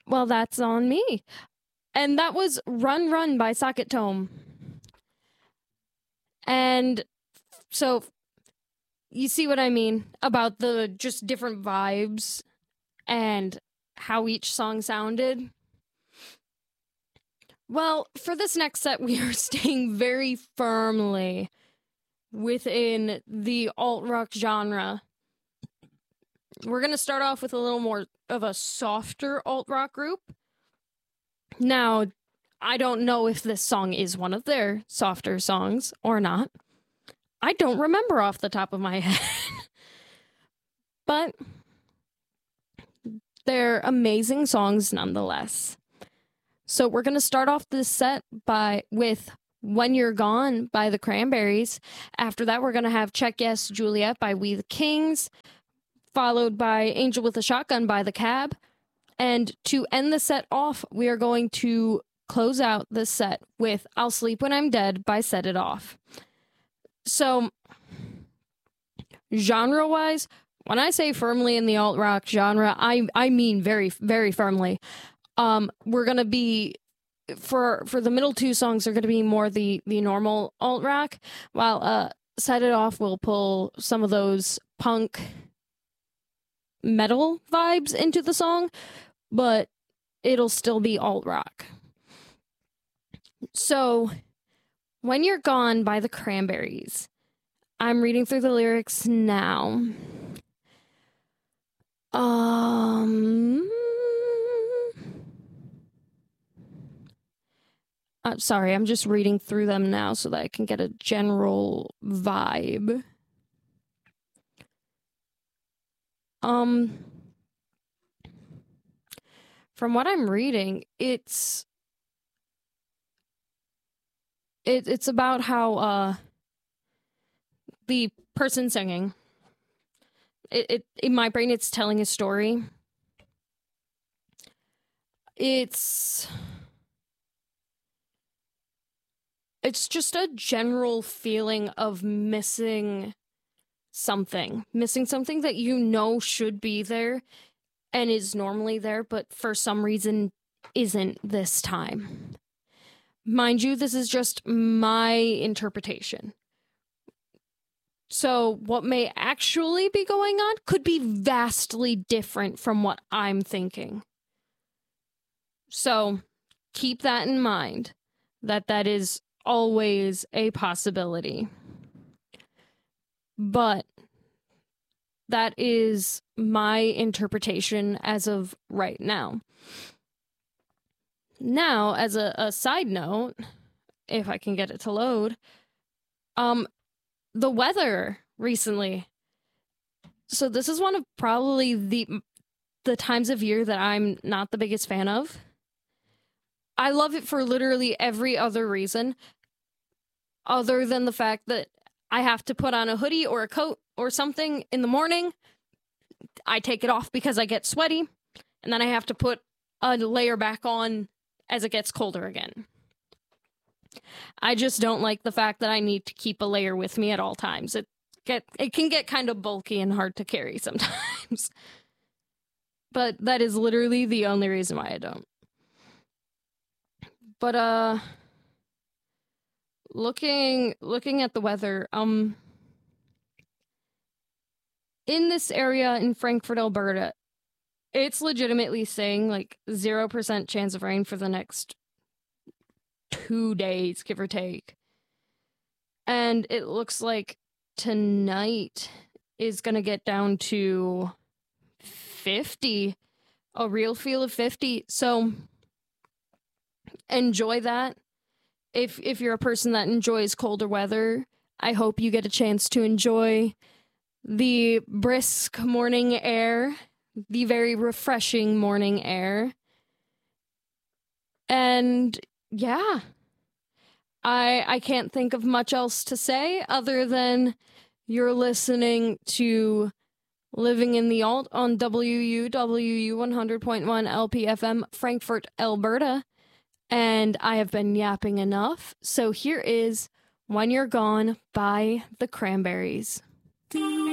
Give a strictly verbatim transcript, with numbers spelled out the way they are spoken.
Well, that's on me. And that was Run Run by Socket Tome. And so you see what I mean about the just different vibes and how each song sounded? Well, for this next set, we are staying very firmly within the alt-rock genre. We're going to start off with a little more of a softer alt-rock group. Now, I don't know if this song is one of their softer songs or not. I don't remember off the top of my head. But they're amazing songs nonetheless. So we're going to start off this set by with When You're Gone by the Cranberries. After that, we're going to have Check Yes Juliet by We the Kings, followed by Angel with a Shotgun by The Cab. And to end the set off, we are going to close out this set with I'll Sleep When I'm Dead by Set It Off. So, genre-wise, when I say firmly in the alt-rock genre, I I mean very, very firmly. Um, we're going to be, for for the middle two songs, are going to be more the, the normal alt-rock, while uh, Set It Off will pull some of those punk metal vibes into the song, but it'll still be alt-rock. So, When You're Gone by the Cranberries. I'm reading through the lyrics now. Um... Uh, sorry, I'm just reading through them now so that I can get a general vibe. Um, from what I'm reading, it's it, it's about how uh the person singing, it, it in my brain, it's telling a story. It's it's just a general feeling of missing something, missing something that you know should be there and is normally there, but for some reason isn't this time. Mind you, this is just my interpretation. So what may actually be going on could be vastly different from what I'm thinking. So keep that in mind, that that is always a possibility. But that is my interpretation as of right now. Now, as a, a side note, if I can get it to load, um, the weather recently. So this is one of probably the the times of year that I'm not the biggest fan of. I love it for literally every other reason, other than the fact that I have to put on a hoodie or a coat or something in the morning. I take it off because I get sweaty, and then I have to put a layer back on as it gets colder again. I just don't like the fact that I need to keep a layer with me at all times. It get it can get kind of bulky and hard to carry sometimes. But that is literally the only reason why I don't. But uh looking looking at the weather, um in this area in Frankfurt, Alberta, it's legitimately saying like zero percent chance of rain for the next two days, give or take. And it looks like tonight is going to get down to fifty, a real feel of fifty. So enjoy that. If if you're a person that enjoys colder weather, I hope you get a chance to enjoy the brisk morning air, the very refreshing morning air. And yeah, I I can't think of much else to say other than you're listening to Living in the Alt on W U W U one hundred point one L P F M, Frankfurt, Alberta. And I have been yapping enough. So here is When You're Gone by the Cranberries.